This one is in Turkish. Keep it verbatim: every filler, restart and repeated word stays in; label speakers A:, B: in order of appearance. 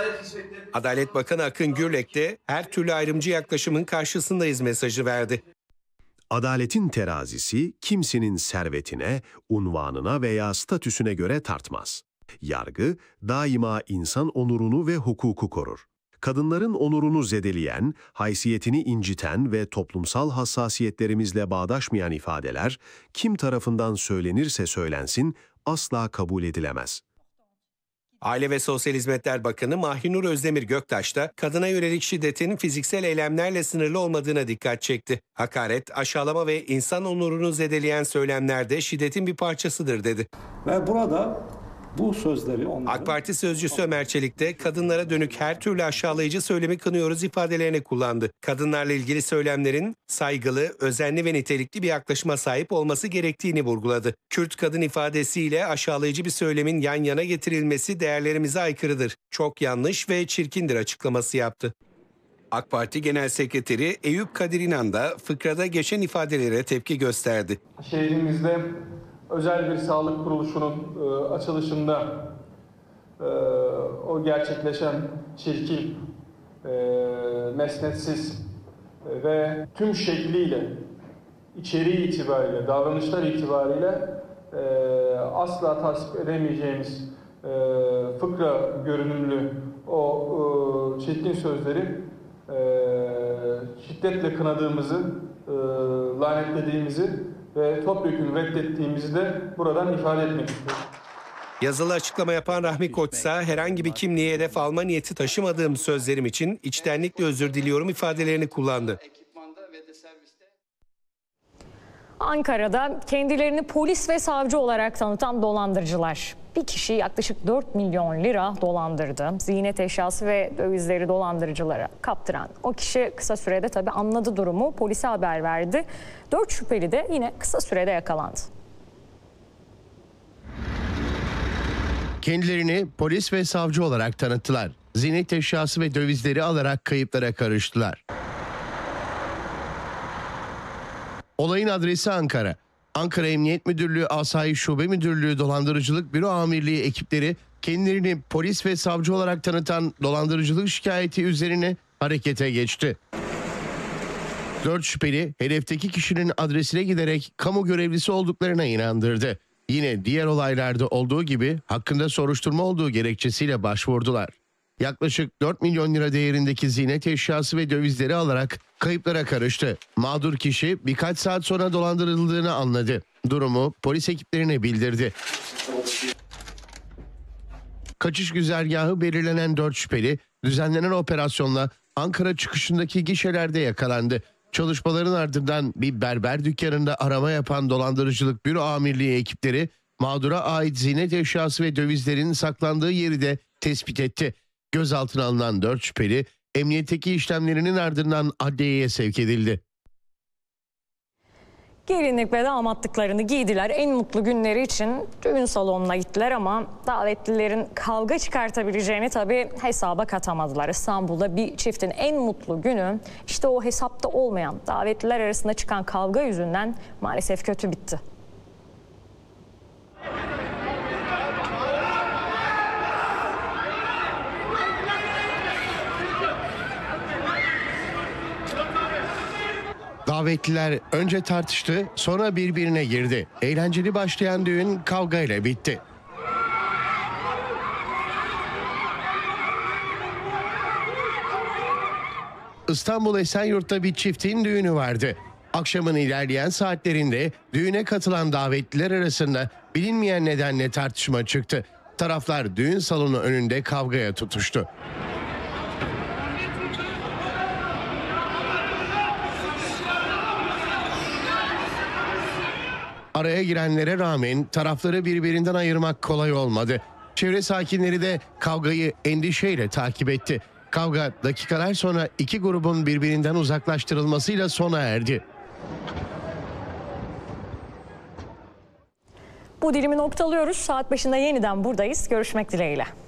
A: Adalet Bakanı Akın Gürlek de her türlü ayrımcı yaklaşımın karşısındayız mesajı verdi.
B: Adaletin terazisi kimsenin servetine, unvanına veya statüsüne göre tartmaz. Yargı daima insan onurunu ve hukuku korur. Kadınların onurunu zedeleyen, haysiyetini inciten ve toplumsal hassasiyetlerimizle bağdaşmayan ifadeler, kim tarafından söylenirse söylensin asla kabul edilemez.
A: Aile ve Sosyal Hizmetler Bakanı Mahinur Özdemir Göktaş da kadına yönelik şiddetin fiziksel eylemlerle sınırlı olmadığına dikkat çekti. Hakaret, aşağılama ve insan onurunu zedeleyen söylemler de şiddetin bir parçasıdır dedi.
C: Ve burada bu sözleri onların...
A: AK Parti sözcüsü Ömer Çelik de kadınlara dönük her türlü aşağılayıcı söylemi kınıyoruz ifadelerini kullandı. Kadınlarla ilgili söylemlerin saygılı, özenli ve nitelikli bir yaklaşıma sahip olması gerektiğini vurguladı. Kürt kadın ifadesiyle aşağılayıcı bir söylemin yan yana getirilmesi değerlerimize aykırıdır. Çok yanlış ve çirkindir açıklaması yaptı. AK Parti Genel Sekreteri Eyüp Kadir İnan da fıkrada geçen ifadelere tepki gösterdi.
D: Şehrimizde özel bir sağlık kuruluşunun e, açılışında e, o gerçekleşen çirkin, e, mesnetsiz e, ve tüm şekliyle, içeriği itibariyle, davranışlar itibariyle e, asla tasvip edemeyeceğimiz e, fıkra görünümlü o e, çirkin sözleri e, şiddetle kınadığımızı, e, lanetlediğimizi ve topyekun reddettiğimizi de buradan ifade etmek istiyorum.
A: Yazılı açıklama yapan Rahmi Koçsa herhangi bir kimliğe hedef alma niyeti taşımadığım sözlerim için içtenlikle özür diliyorum ifadelerini kullandı.
E: Ankara'da kendilerini polis ve savcı olarak tanıtan dolandırıcılar. Bir kişi yaklaşık dört milyon lira dolandırdı. Ziynet eşyası ve dövizleri dolandırıcılara kaptıran o kişi kısa sürede tabii anladı durumu, polise haber verdi. Dört şüpheli de yine kısa sürede yakalandı.
F: Kendilerini polis ve savcı olarak tanıttılar. Ziynet eşyası ve dövizleri alarak kayıplara karıştılar. Olayın adresi Ankara. Ankara Emniyet Müdürlüğü Asayiş Şube Müdürlüğü Dolandırıcılık Büro Amirliği ekipleri kendilerini polis ve savcı olarak tanıtan dolandırıcılık şikayeti üzerine harekete geçti. Dört şüpheli hedefteki kişinin adresine giderek kamu görevlisi olduklarına inandırdı. Yine diğer olaylarda olduğu gibi hakkında soruşturma olduğu gerekçesiyle başvurdular. Yaklaşık dört milyon lira değerindeki ziynet eşyası ve dövizleri alarak kayıplara karıştı. Mağdur kişi birkaç saat sonra dolandırıldığını anladı. Durumu polis ekiplerine bildirdi. Kaçış güzergahı belirlenen dört şüpheli düzenlenen operasyonla Ankara çıkışındaki gişelerde yakalandı. Çalışmaların ardından bir berber dükkanında arama yapan dolandırıcılık büro amirliği ekipleri mağdura ait ziynet eşyası ve dövizlerin saklandığı yeri de tespit etti. Gözaltına alınan dört şüpheli emniyetteki işlemlerinin ardından adliyeye sevk edildi.
E: Gelinlik ve damatlıklarını giydiler. En mutlu günleri için düğün salonuna gittiler ama davetlilerin kavga çıkartabileceğini tabii hesaba katamadılar. İstanbul'da bir çiftin en mutlu günü işte o hesapta olmayan davetliler arasında çıkan kavga yüzünden maalesef kötü bitti.
F: Davetliler önce tartıştı, sonra birbirine girdi. Eğlenceli başlayan düğün kavgayla bitti. İstanbul Esenyurt'ta bir çiftin düğünü vardı. Akşamın ilerleyen saatlerinde düğüne katılan davetliler arasında bilinmeyen nedenle tartışma çıktı. Taraflar düğün salonu önünde kavgaya tutuştu. Araya girenlere rağmen tarafları birbirinden ayırmak kolay olmadı. Çevre sakinleri de kavgayı endişeyle takip etti. Kavga dakikalar sonra iki grubun birbirinden uzaklaştırılmasıyla sona erdi.
E: Bu dilimi noktalıyoruz. Saat başında yeniden buradayız. Görüşmek dileğiyle.